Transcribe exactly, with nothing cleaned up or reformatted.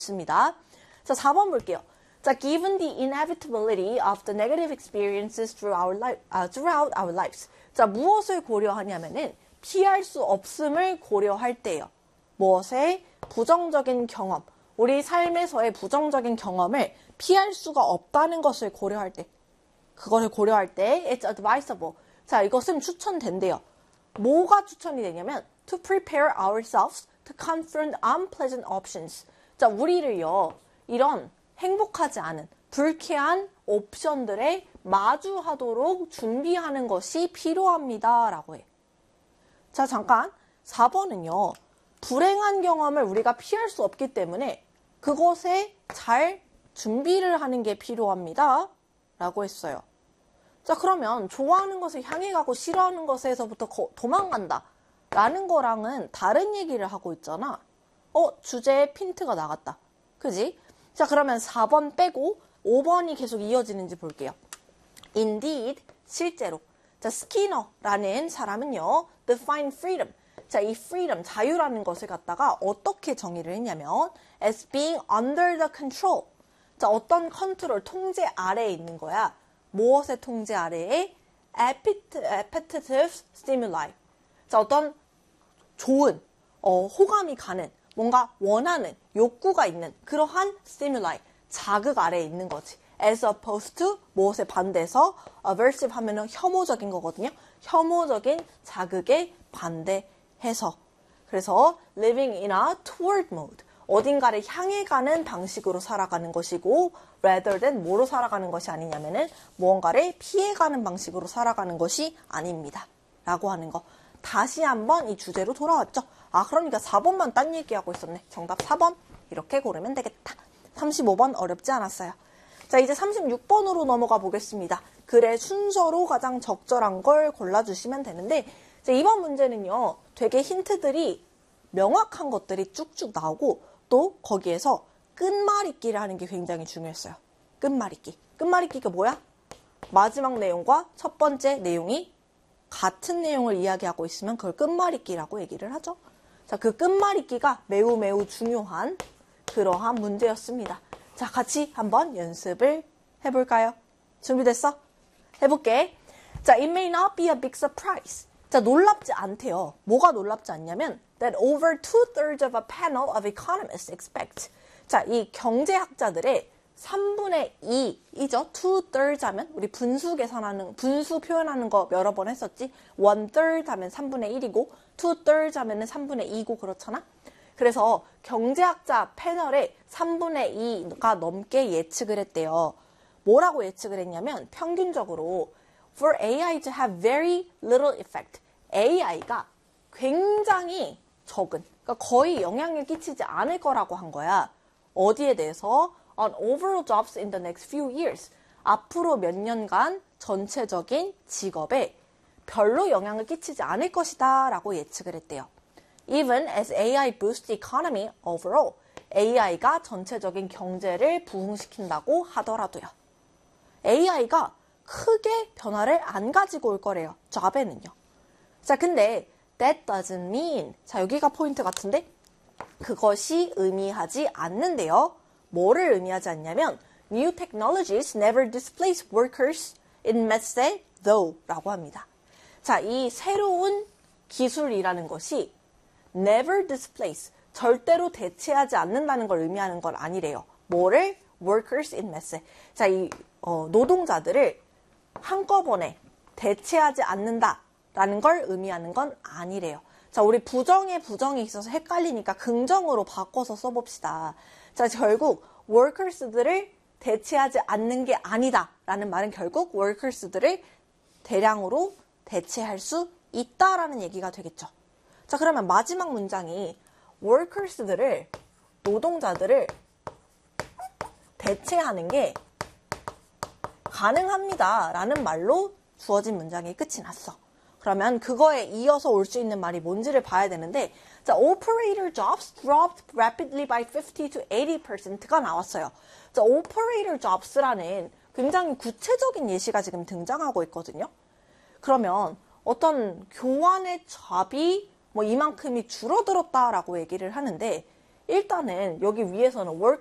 좋습니다. 자, 사 번 볼게요. 자, given the inevitability of the negative experiences through our life, uh, throughout our lives. 자, 무엇을 고려하냐면은 피할 수 없음을 고려할 때요. 무엇의 부정적인 경험, 우리 삶에서의 부정적인 경험을 피할 수가 없다는 것을 고려할 때, 그것을 고려할 때 it's advisable. 자, 이것은 추천된대요. 뭐가 추천이 되냐면 to prepare ourselves to confront unpleasant options. 자, 우리를요, 이런 행복하지 않은 불쾌한 옵션들에 마주하도록 준비하는 것이 필요합니다. 라고 해. 자, 잠깐. 사 번은요. 불행한 경험을 우리가 피할 수 없기 때문에 그것에 잘 준비를 하는 게 필요합니다. 라고 했어요. 자, 그러면 좋아하는 것을 향해 가고 싫어하는 것에서부터 거, 도망간다. 라는 거랑은 다른 얘기를 하고 있잖아. 어, 주제에 핀트가 나갔다. 그지? 자, 그러면 사 번 빼고 오 번이 계속 이어지는지 볼게요. Indeed, 실제로. 자, 스키너라는 사람은요, define freedom. 자, 이 freedom, 자유라는 것을 갖다가 어떻게 정의를 했냐면, as being under the control. 자, 어떤 컨트롤, 통제 아래에 있는 거야. 무엇의 통제 아래에? appetitive stimuli. 자, 어떤 좋은, 어, 호감이 가는, 뭔가 원하는, 욕구가 있는 그러한 stimuli, 자극 아래에 있는 거지. as opposed to 무엇에 반대해서 aversive 하면은 혐오적인 거거든요. 혐오적인 자극에 반대해서. 그래서 living in a toward mode. 어딘가를 향해 가는 방식으로 살아가는 것이고 rather than 뭐로 살아가는 것이 아니냐면은 무언가를 피해가는 방식으로 살아가는 것이 아닙니다. 라고 하는 거. 다시 한번 이 주제로 돌아왔죠. 아, 그러니까 사 번만 딴 얘기하고 있었네. 정답 사 번. 이렇게 고르면 되겠다. 삼십오 번 어렵지 않았어요. 자, 이제 삼십육 번으로 넘어가 보겠습니다. 글의 순서로 가장 적절한 걸 골라주시면 되는데, 자, 이번 문제는요, 되게 힌트들이 명확한 것들이 쭉쭉 나오고, 또 거기에서 끝말잇기를 하는 게 굉장히 중요했어요. 끝말잇기. 끝말잇기가 뭐야? 마지막 내용과 첫 번째 내용이 같은 내용을 이야기하고 있으면 그걸 끝말잇기라고 얘기를 하죠. 자, 그 끝말잇기가 매우 매우 중요한 그러한 문제였습니다. 자, 같이 한번 연습을 해볼까요? 준비됐어? 해볼게. 자, it may not be a big surprise. 자, 놀랍지 않대요. 뭐가 놀랍지 않냐면 that over two-thirds of a panel of economists expect. 자, 이 경제학자들의 삼분의 이이죠. two-thirds 하면 우리 분수 계산하는, 분수 표현하는 거 여러 번 했었지. one-third 하면 삼분의 일이고 two-thirds 하면 삼분의 이고 그렇잖아. 그래서 경제학자 패널의 삼분의 이가 넘게 예측을 했대요. 뭐라고 예측을 했냐면 평균적으로 for 에이아이 to have very little effect. 에이아이가 굉장히 적은, 그러니까 거의 영향을 끼치지 않을 거라고 한 거야. 어디에 대해서? On overall jobs in the next few years. 앞으로 몇 년간 전체적인 직업에 별로 영향을 끼치지 않을 것이다 라고 예측을 했대요. Even as 에이아이 boosts the economy overall. 에이아이가 전체적인 경제를 부흥시킨다고 하더라도요. 에이아이가 크게 변화를 안 가지고 올 거래요. job에는요. 자, 근데 that doesn't mean. 자, 여기가 포인트 같은데 그것이 의미하지 않는데요. 뭐를 의미하지 않냐면 new technologies never displace workers in maths though 라고 합니다. 자, 이 새로운 기술이라는 것이 never displace, 절대로 대체하지 않는다는 걸 의미하는 건 아니래요. 뭐를? workers in maths. 자, 이 어, 노동자들을 한꺼번에 대체하지 않는다라는 걸 의미하는 건 아니래요. 자, 우리 부정에 부정이 있어서 헷갈리니까 긍정으로 바꿔서 써봅시다. 자, 결국 workers들을 대체하지 않는 게 아니다라는 말은 결국 workers들을 대량으로 대체할 수 있다라는 얘기가 되겠죠. 자, 그러면 마지막 문장이 workers들을, 노동자들을 대체하는 게 가능합니다 라는 말로 주어진 문장이 끝이 났어. 그러면 그거에 이어서 올 수 있는 말이 뭔지를 봐야 되는데, 자, operator jobs dropped rapidly by fifty to eighty percent가 나왔어요. 자, operator jobs라는 굉장히 구체적인 예시가 지금 등장하고 있거든요. 그러면 어떤 교환의 잡이 뭐 이만큼이 줄어들었다라고 얘기를 하는데, 일단은 여기 위에서는 work